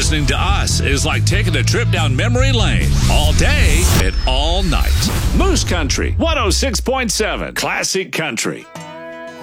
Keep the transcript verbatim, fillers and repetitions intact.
Listening to us is like taking a trip down memory lane all day and all night. Moose Country, one oh six point seven, Classic Country.